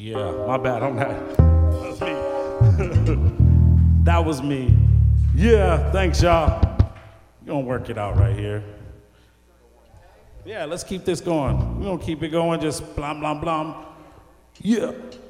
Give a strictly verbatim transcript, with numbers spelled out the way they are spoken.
Yeah, my bad on that. That was me. That was me. Yeah, thanks, y'all. We're gonna work it out right here. Yeah, let's keep this going. We're gonna keep it going, just blam, blam, blam. Yeah.